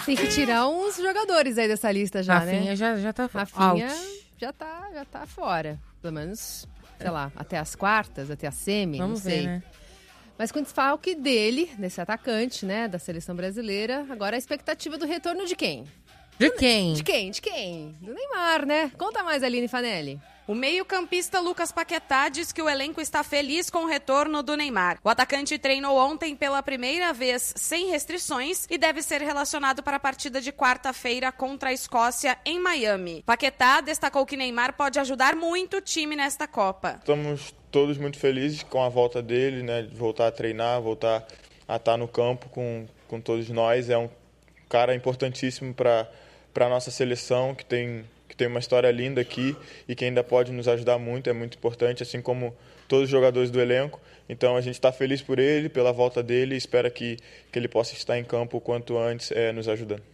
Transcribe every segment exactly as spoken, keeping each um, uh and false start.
Tem que tirar uns jogadores aí dessa lista já, Rafinha né? já, já tá Rafinha out. já tá, já tá fora. Pelo menos, sei lá, até as quartas, até a semi, Vamos não sei. ver, né? Mas com o desfalque dele, desse atacante, né, da seleção brasileira, agora a expectativa do retorno de quem? De quem? De quem? De quem? Do Neymar, né? Conta mais, Aline Fanelli. O meio-campista Lucas Paquetá diz que o elenco está feliz com o retorno do Neymar. O atacante treinou ontem pela primeira vez sem restrições e deve ser relacionado para a partida de quarta-feira contra a Escócia em Miami. Paquetá destacou que Neymar pode ajudar muito o time nesta Copa. Estamos todos muito felizes com a volta dele, né? De voltar a treinar, voltar a estar no campo com, com todos nós. É um cara importantíssimo para para a nossa seleção, que tem, que tem uma história linda aqui e que ainda pode nos ajudar muito, é muito importante, assim como todos os jogadores do elenco. Então a gente está feliz por ele, pela volta dele e espera que, que ele possa estar em campo o quanto antes, é, nos ajudando.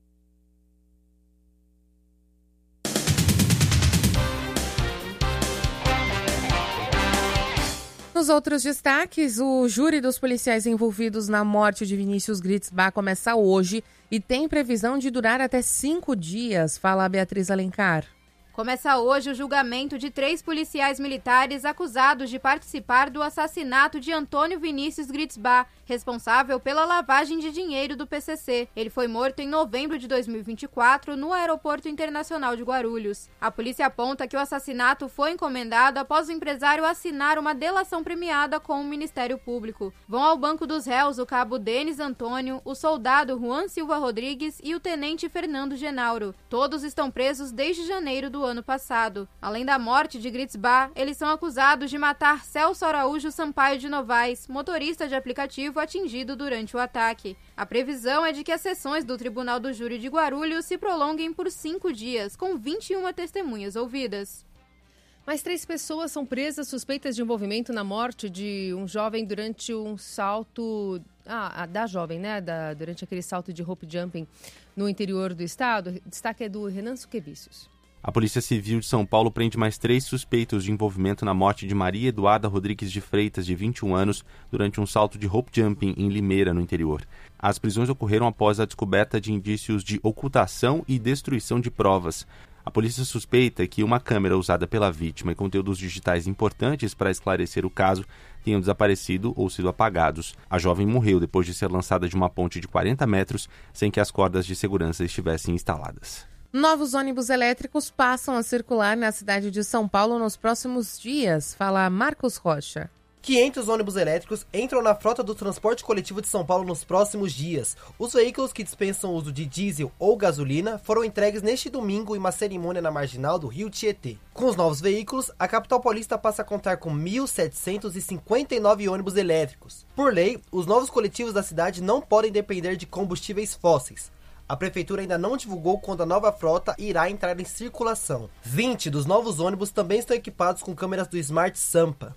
Nos outros destaques, o júri dos policiais envolvidos na morte de Vinícius Gritzbach começa hoje e tem previsão de durar até cinco dias, fala a Beatriz Alencar. Começa hoje o julgamento de três policiais militares acusados de participar do assassinato de Antônio Vinícius Gritzbach, responsável pela lavagem de dinheiro do P C C. Ele foi morto em novembro de dois mil e vinte e quatro no Aeroporto Internacional de Guarulhos. A polícia aponta que o assassinato foi encomendado após o empresário assinar uma delação premiada com o Ministério Público. Vão ao banco dos réus o cabo Denis Antônio, o soldado Juan Silva Rodrigues e o tenente Fernando Genauro. Todos estão presos desde janeiro do ano passado. Além da morte de Gritzbach, eles são acusados de matar Celso Araújo Sampaio de Novaes, motorista de aplicativo atingido durante o ataque. A previsão é de que as sessões do Tribunal do Júri de Guarulhos se prolonguem por cinco dias, com vinte e uma testemunhas ouvidas. Mais três pessoas são presas suspeitas de envolvimento na morte de um jovem durante um salto... Ah, da jovem, né? Da, durante aquele salto de rope jumping no interior do estado. O destaque é do Renan Suquevicius. A Polícia Civil de São Paulo prende mais três suspeitos de envolvimento na morte de Maria Eduarda Rodrigues de Freitas, de vinte e um anos, durante um salto de rope jumping em Limeira, no interior. As prisões ocorreram após a descoberta de indícios de ocultação e destruição de provas. A polícia suspeita que uma câmera usada pela vítima e conteúdos digitais importantes para esclarecer o caso tenham desaparecido ou sido apagados. A jovem morreu depois de ser lançada de uma ponte de quarenta metros sem que as cordas de segurança estivessem instaladas. Novos ônibus elétricos passam a circular na cidade de São Paulo nos próximos dias, fala Marcos Rocha. quinhentos ônibus elétricos entram na frota do transporte coletivo de São Paulo nos próximos dias. Os veículos que dispensam o uso de diesel ou gasolina foram entregues neste domingo em uma cerimônia na marginal do Rio Tietê. Com os novos veículos, a capital paulista passa a contar com mil setecentos e cinquenta e nove ônibus elétricos. Por lei, os novos coletivos da cidade não podem depender de combustíveis fósseis. A prefeitura ainda não divulgou quando a nova frota irá entrar em circulação. vinte dos novos ônibus também estão equipados com câmeras do Smart Sampa.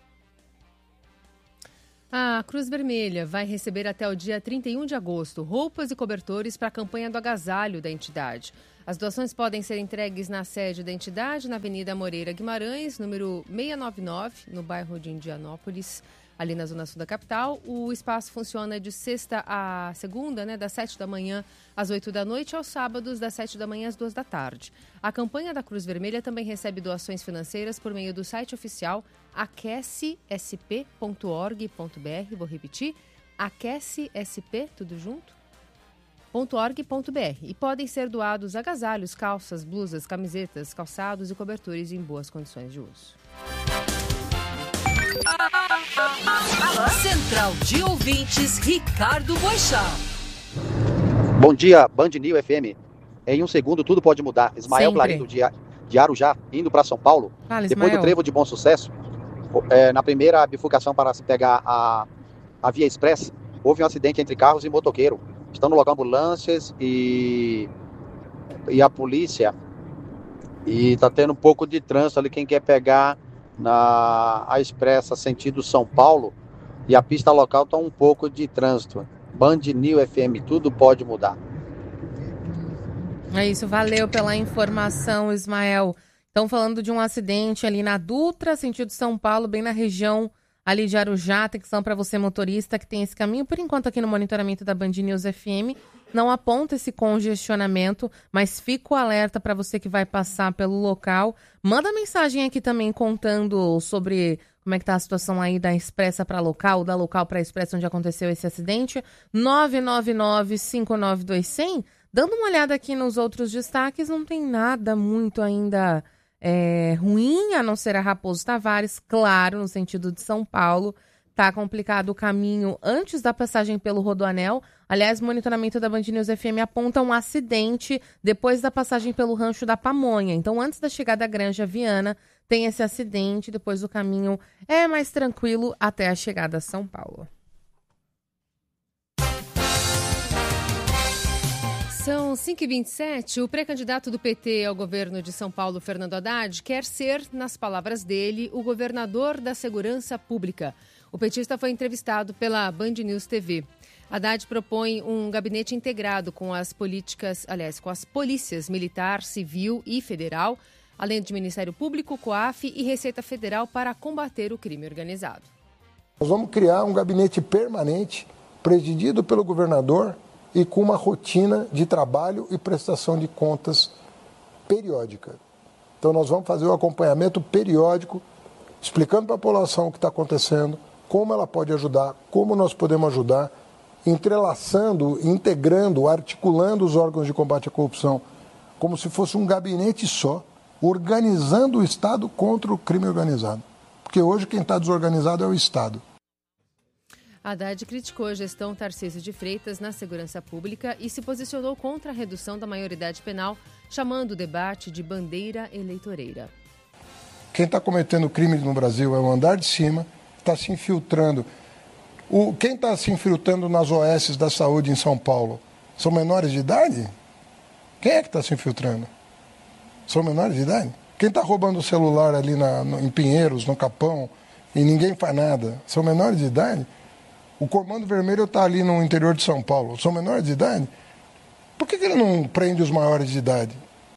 A Cruz Vermelha vai receber até o dia trinta e um de agosto roupas e cobertores para a campanha do agasalho da entidade. As doações podem ser entregues na sede da entidade, na Avenida Moreira Guimarães, número seiscentos e noventa e nove, no bairro de Indianópolis, ali na zona sul da capital. O espaço funciona de sexta a segunda, né, das sete da manhã às oito da noite, aos sábados das sete da manhã às duas da tarde. A campanha da Cruz Vermelha também recebe doações financeiras por meio do site oficial aquece s p ponto org ponto b r. Vou repetir, aquecesp, tudo junto, .org.br. E podem ser doados agasalhos, calças, blusas, camisetas, calçados e cobertores em boas condições de uso. Central de Ouvintes, Ricardo Boixá. Bom dia, Band News F M. Em um segundo, tudo pode mudar. Ismael Sempre. Clarindo, de, de Arujá, indo para São Paulo. Fala, Depois Ismael. do trevo de Bom Sucesso, é, na primeira bifurcação para se pegar a, a Via Express, houve um acidente entre carros e motoqueiro. Estão no local ambulâncias e, e a polícia. E está tendo um pouco de trânsito ali, quem quer pegar na a Expressa sentido São Paulo, e a pista local está um pouco de trânsito. Band News F M, tudo pode mudar. É isso, valeu pela informação, Ismael. Estão falando de um acidente ali na Dutra, sentido São Paulo, bem na região ali de Arujá. Atenção para você, motorista, que tem esse caminho. Por enquanto, aqui no monitoramento da Band News F M, não aponta esse congestionamento, mas fica o alerta para você que vai passar pelo local. Manda mensagem aqui também contando sobre como é que tá a situação aí da Expressa para Local, da Local para Expressa, onde aconteceu esse acidente. nove nove nove, cinco nove dois, zero zero. Dando uma olhada aqui nos outros destaques, não tem nada muito ainda é, ruim, a não ser a Raposo Tavares, claro, no sentido de São Paulo. Tá complicado o caminho antes da passagem pelo Rodoanel. Aliás, o monitoramento da Band News F M aponta um acidente depois da passagem pelo Rancho da Pamonha. Então, antes da chegada à Granja Viana, tem esse acidente. Depois o caminho é mais tranquilo até a chegada a São Paulo. São cinco e vinte e sete. O pré-candidato do P T ao governo de São Paulo, Fernando Haddad, quer ser, nas palavras dele, o governador da segurança pública. O petista foi entrevistado pela Band News T V. Haddad propõe um gabinete integrado com as políticas, aliás, com as polícias militar, civil e federal, além de Ministério Público, COAF e Receita Federal para combater o crime organizado. Nós vamos criar um gabinete permanente, presidido pelo governador e com uma rotina de trabalho e prestação de contas periódica. Então nós vamos fazer o acompanhamento periódico, explicando para a população o que está acontecendo, como ela pode ajudar, como nós podemos ajudar, entrelaçando, integrando, articulando os órgãos de combate à corrupção, como se fosse um gabinete só, organizando o Estado contra o crime organizado. Porque hoje quem está desorganizado é o Estado. Haddad criticou a gestão Tarcísio de Freitas na segurança pública e se posicionou contra a redução da maioridade penal, chamando o debate de bandeira eleitoreira. Quem está cometendo crime no Brasil é o andar de cima, está se infiltrando. O, quem está se infiltrando nas O S da saúde em São Paulo são menores de idade? Quem é que está se infiltrando? São menores de idade? Quem está roubando o celular ali na, no, em Pinheiros, no Capão, e ninguém faz nada? São menores de idade? O Comando Vermelho está ali no interior de São Paulo. São menores de idade? Por que, que ele não prende os maiores de idade?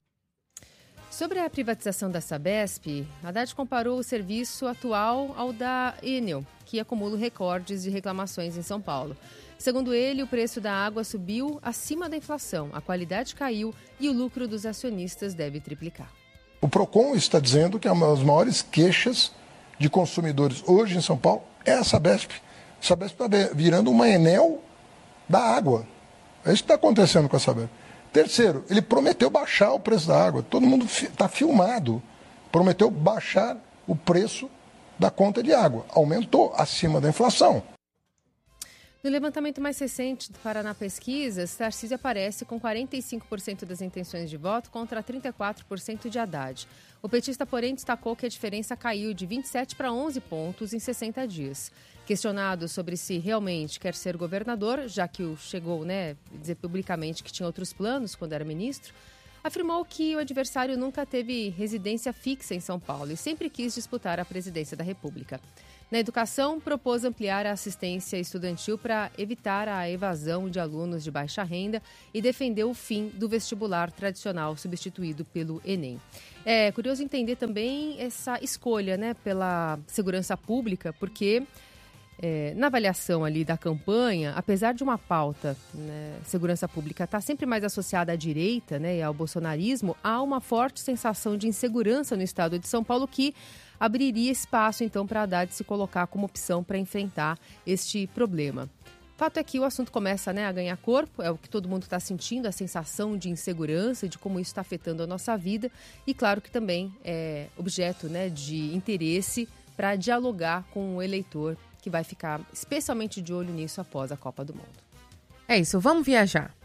Sobre a privatização da Sabesp, Haddad comparou o serviço atual ao da Enel, que acumula recordes de reclamações em São Paulo. Segundo ele, o preço da água subiu acima da inflação, a qualidade caiu e o lucro dos acionistas deve triplicar. O Procon está dizendo que uma das maiores queixas de consumidores hoje em São Paulo é a Sabesp. A Sabesp está virando uma Enel da água. É isso que está acontecendo com a Sabesp. Terceiro, ele prometeu baixar o preço da água. Todo mundo está filmado. Prometeu baixar o preço da conta de água. Aumentou acima da inflação. No levantamento mais recente do Paraná Pesquisas, Tarcísio aparece com quarenta e cinco por cento das intenções de voto contra trinta e quatro por cento de Haddad. O petista, porém, destacou que a diferença caiu de vinte e sete para onze pontos em sessenta dias. Questionado sobre se realmente quer ser governador, já que o chegou, né, dizer publicamente que tinha outros planos quando era ministro, afirmou que o adversário nunca teve residência fixa em São Paulo e sempre quis disputar a presidência da República. Na educação, propôs ampliar a assistência estudantil para evitar a evasão de alunos de baixa renda e defendeu o fim do vestibular tradicional substituído pelo Enem. É curioso entender também essa escolha, né, pela segurança pública, porque É, na avaliação ali da campanha, apesar de uma pauta, né, segurança pública está sempre mais associada à direita, né, e ao bolsonarismo, há uma forte sensação de insegurança no estado de São Paulo que abriria espaço, então, para Haddad se colocar como opção para enfrentar este problema. Fato é que o assunto começa, né, a ganhar corpo, é o que todo mundo está sentindo, a sensação de insegurança, de como isso está afetando a nossa vida e, claro, que também é objeto, né, de interesse para dialogar com o eleitor, que vai ficar especialmente de olho nisso após a Copa do Mundo. É isso, vamos viajar.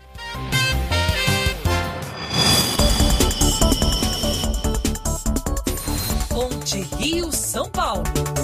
Ponte Rio São Paulo.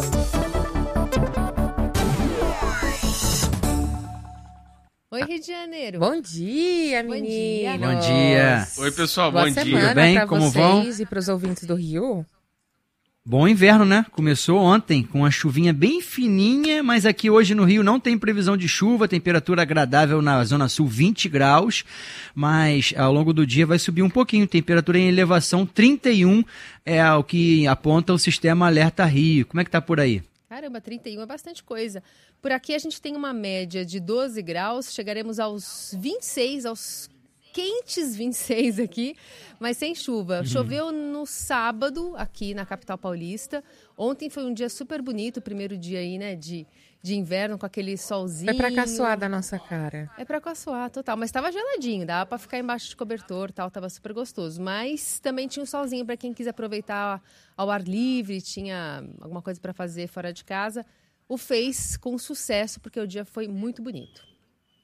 Oi, Rio de Janeiro. Bom dia, Bom dia. Bom dia. Oi, pessoal, Boa bom semana dia. Tudo bem? Pra Como vocês vão? E para os ouvintes do Rio. Bom inverno, né? Começou ontem com uma chuvinha bem fininha, mas aqui hoje no Rio não tem previsão de chuva, temperatura agradável na Zona Sul vinte graus, mas ao longo do dia vai subir um pouquinho, temperatura em elevação trinta e um é o que aponta o sistema Alerta Rio. Como é que tá por aí? Caramba, trinta e um é bastante coisa. Por aqui a gente tem uma média de doze graus, chegaremos aos vinte e seis, aos quentes vinte e seis aqui, mas sem chuva. Uhum. Choveu no sábado aqui na capital paulista. Ontem foi um dia super bonito, o primeiro dia aí, né, de, de inverno, com aquele solzinho. É pra caçoar da nossa cara. É pra caçoar, total. Mas tava geladinho, dava pra ficar embaixo de cobertor, tal, tava super gostoso. Mas também tinha um solzinho pra quem quis aproveitar ao ar livre, tinha alguma coisa pra fazer fora de casa. O fez com sucesso, porque o dia foi muito bonito.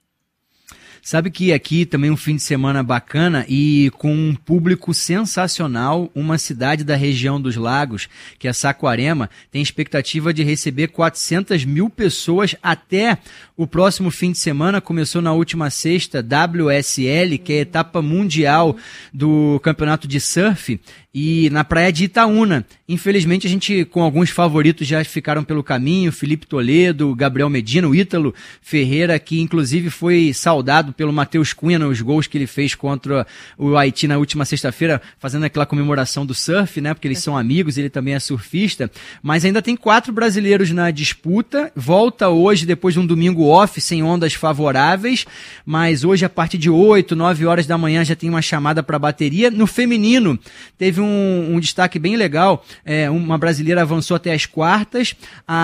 Sabe que aqui também um fim de semana bacana e com um público sensacional, uma cidade da região dos lagos, que é Saquarema, tem expectativa de receber quatrocentas mil pessoas até o próximo fim de semana. Começou na última sexta, W S L, que é a etapa mundial do campeonato de surf, e na praia de Itaúna. Infelizmente a gente, com alguns favoritos, já ficaram pelo caminho, Felipe Toledo, Gabriel Medina, o Ítalo Ferreira, que inclusive foi saudado pelo Matheus Cunha nos gols que ele fez contra o Haiti na última sexta-feira, fazendo aquela comemoração do surf, né, porque eles são amigos, ele também é surfista, mas ainda tem quatro brasileiros na disputa, volta hoje depois de um domingo off, sem ondas favoráveis, mas hoje a partir de oito, nove horas da manhã já tem uma chamada para bateria. No feminino, teve um, um destaque bem legal, é, uma brasileira avançou até as quartas,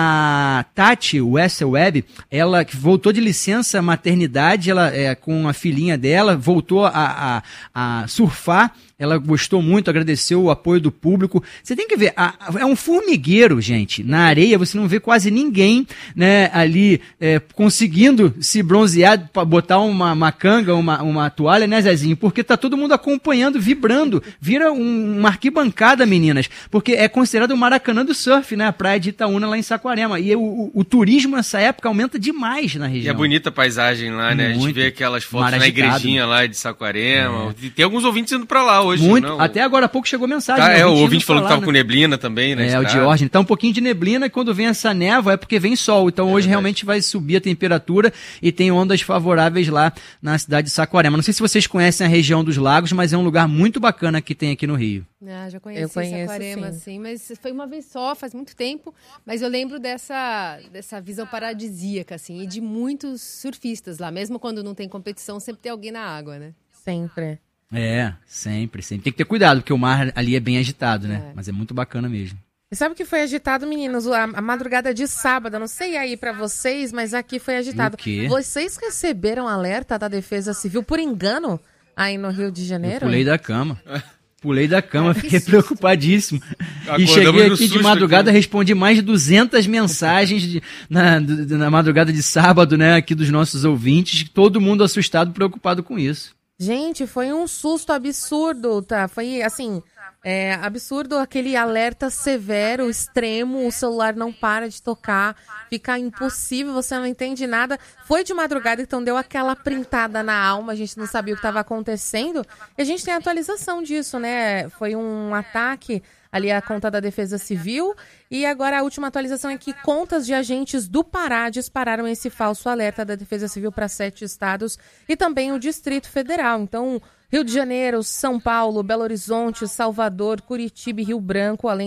a Tati Wesselweb, ela que voltou de licença maternidade, ela é, com a filhinha dela, voltou a, a, a surfar, ela gostou muito, agradeceu o apoio do público. Você tem que ver, a, a, é um formigueiro, gente, na areia, você não vê quase ninguém, né, ali é, conseguindo se bronzear, pra botar uma, uma canga, uma, uma toalha, né, Zezinho? Porque tá todo mundo acompanhando, vibrando, vira um, uma arquibancada, meninas, porque é considerado o Maracanã do surf, né, a praia de Itaúna lá em Saquarema, e o, o, o turismo nessa época aumenta demais na região. E é bonita a paisagem lá, né, muito. A gente vê aquelas fotos na igrejinha lá de Saquarema, é. Tem alguns ouvintes indo pra lá hoje. Muito, não? Até agora há pouco chegou mensagem. Tá, né? é, o ouvinte falou falar, que tava né? com neblina também, né? É, o Diógenes. Tá um pouquinho de neblina e quando vem essa névoa é porque vem sol. Então é hoje verdade. Realmente vai subir a temperatura e tem ondas favoráveis lá na cidade de Saquarema. Não sei se vocês conhecem a região dos lagos, mas é um lugar muito bacana que tem aqui no Rio. Ah, já conheci eu conheço, Saquarema, sim. sim, mas foi uma vez só, faz muito tempo, mas eu lembro dessa, dessa visão paradisíaca, assim, e de muitos surfistas lá, mesmo quando não tem competição, sempre tem alguém na água, né? Sempre. É, sempre, sempre. Tem que ter cuidado, porque o mar ali é bem agitado, né? É. Mas é muito bacana mesmo. E sabe o que foi agitado, meninos? A, a madrugada de sábado, eu não sei aí pra vocês, mas aqui foi agitado. O quê? Vocês receberam alerta da Defesa Civil por engano aí no Rio de Janeiro? Eu pulei da cama. Pulei da cama, fiquei susto. preocupadíssimo. Acordamos E cheguei no aqui de susto madrugada, aqui. respondi mais de duzentas mensagens de, na, do- na madrugada de sábado, né, aqui dos nossos ouvintes, todo mundo assustado, preocupado com isso. Gente, foi um susto absurdo, tá? Foi, assim, é, absurdo aquele alerta severo, extremo, o celular não para de tocar, fica impossível, você não entende nada. Foi de madrugada, então deu aquela printada na alma, a gente não sabia o que estava acontecendo. E a gente tem atualização disso, né? Foi um ataque ali à conta da Defesa Civil. E agora a última atualização é que contas de agentes do Pará dispararam esse falso alerta da Defesa Civil para sete estados e também o Distrito Federal. Então, Rio de Janeiro, São Paulo, Belo Horizonte, Salvador, Curitiba e Rio Branco, além